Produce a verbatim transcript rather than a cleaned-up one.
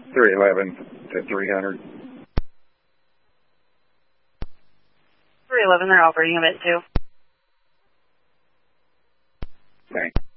three eleven to three hundred. three eleven, they're operating a bit too. Thanks.